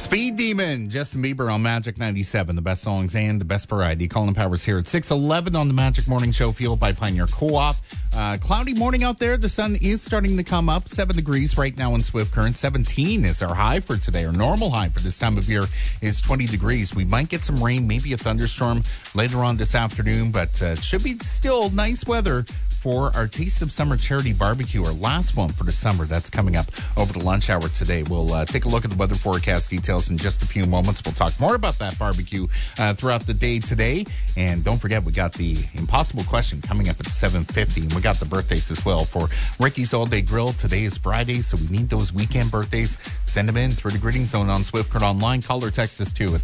Speed Demon, Justin Bieber on Magic 97. The best songs and the best variety. Colin Powers here at 6:11 on the Magic Morning Show, fueled by Pioneer Co-op. Cloudy morning out there. The sun is starting to come up. 7 degrees right now in Swift Current. 17 is our high for today. Our normal high for this time of year is 20 degrees. We might get some rain, maybe a thunderstorm later on this afternoon, but it should be still nice weather for our Taste of Summer charity barbecue, our last one for the summer. That's coming up over the lunch hour today. We'll take a look at the weather forecast details in just a few moments. We'll talk more about that barbecue throughout the day today. And don't forget, we got the impossible question coming up at 7:50. And we got the birthdays as well for Ricky's All Day Grill. Today is Friday, so we need those weekend birthdays. Send them in through the greeting zone on Swift Current Online. Call or text us too at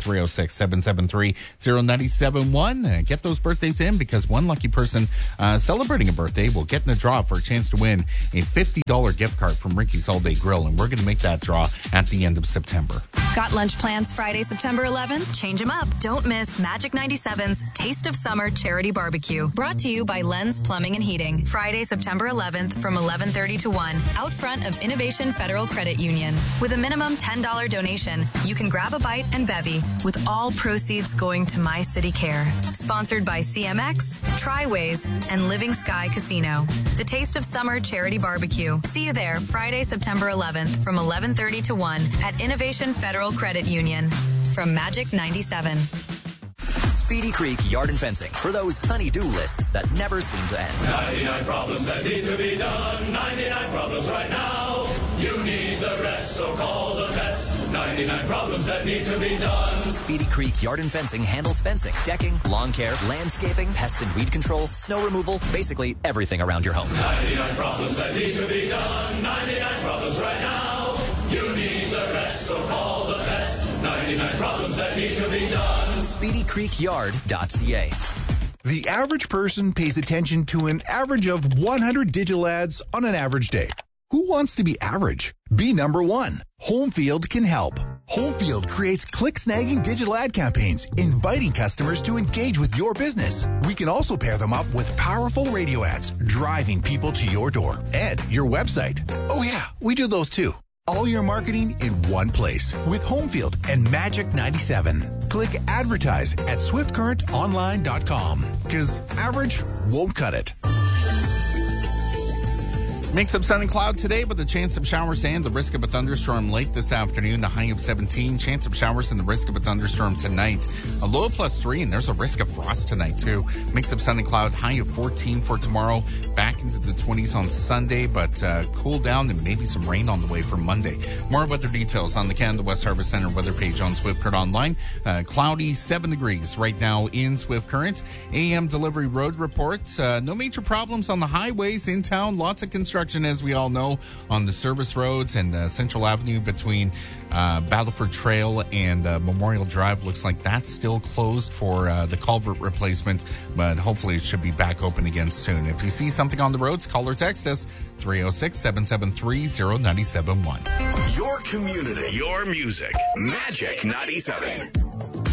306-773-0971. Get those birthdays in, because one lucky person celebrating a birthday will get in the draw for a chance to win a $50 gift card from Ricky's All Day Grill, and we're going to make that draw at the end of September. Got lunch plans Friday, September 11th? Change them up. Don't miss Magic 97's Taste of Summer Charity Barbecue, brought to you by Lens Plumbing and Heating. Friday, September 11th from 11:30 to 1, out front of Innovation Federal Credit Union. With a minimum $10 donation, you can grab a bite and bevy, with all proceeds going to My City Care. Sponsored by CMX, Triways, and Living Sky Casino. The Taste of Summer Charity Barbecue. See you there Friday, September 11th from 11:30 to 1 at Innovation Federal Credit Union. From Magic 97. Speedy Creek Yard and Fencing for those honey-do lists that never seem to end. 99 problems that need to be done. 99 problems right now. You need the rest, so call the best. 99 problems that need to be done. Speedy Creek Yard and Fencing handles fencing, decking, lawn care, landscaping, pest and weed control, snow removal, basically everything around your home. 99 problems that need to be done. 99 problems right now. You need the rest, so call the best. 99 problems that need to be done. SpeedyCreekYard.ca. The average person pays attention to an average of 100 digital ads on an average day. Who wants to be average? Be number one. Homefield can help. Homefield creates click-snagging digital ad campaigns, inviting customers to engage with your business. We can also pair them up with powerful radio ads, driving people to your door and your website. Oh yeah, we do those too. All your marketing in one place with Homefield and Magic 97. Click advertise at swiftcurrentonline.com, because average won't cut it. Mix up sun and cloud today with a chance of showers and the risk of a thunderstorm late this afternoon. The high of 17. Chance of showers and the risk of a thunderstorm tonight. A low of +3, and there's a risk of frost tonight too. Mix up sun and cloud. High of 14 for tomorrow. Back into the 20s on Sunday, but cool down and maybe some rain on the way for Monday. More weather details on the Canada West Harvest Center weather page on Swift Current Online. Cloudy, 7 degrees right now in Swift Current. AM delivery road reports. No major problems on the highways in town. Lots of construction, as we all know, on the service roads and Central Avenue between Battleford Trail and Memorial Drive. Looks like that's still closed for the culvert replacement, but hopefully it should be back open again soon. If you see something on the roads, call or text us 306-773-0971. Your community, your music. Magic 97.